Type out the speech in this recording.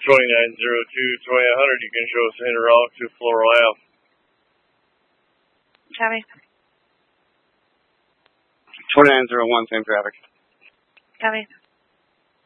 2902 Troy 100, you can show Center Rock to Floral Ave. Copy. 2901, same traffic. Copy.